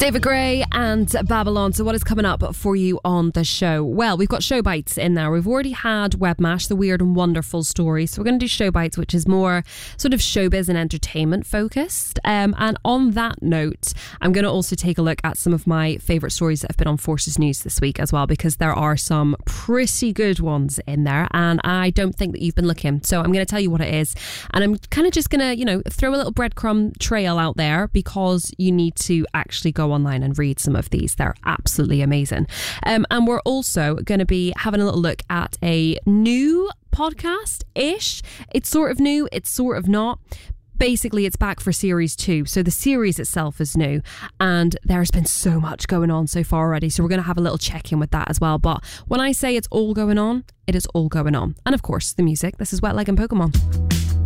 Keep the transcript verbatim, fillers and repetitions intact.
David Gray and Babylon. So what is coming up for you on the show? Well, we've got show bites in there. We've already had Webmash, the weird and wonderful story. So we're going to do show bites, which is more sort of showbiz and entertainment focused. Um, and on that note, I'm going to also take a look at some of my favourite stories that have been on Forces News this week as well, because there are some pretty good ones in there. And I don't think that you've been looking. So I'm going to tell you what it is. And I'm kind of just going to, you know, throw a little breadcrumb trail out there because you need to actually go online and read some of these. They're absolutely amazing. Um, and we're also going to be having a little look at a new podcast-ish. It's sort of new, it's sort of not. Basically, it's back for series two. So the series itself is new and there's been so much going on so far already. So we're going to have a little check-in with that as well. But when I say it's all going on, it is all going on. And of course, the music. This is Wet Leg and Pokemon.